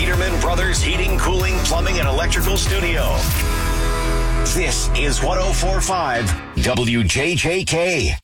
Peterman Brothers Heating, Cooling, Plumbing, and Electrical Studio. This is 104.5 WJJK.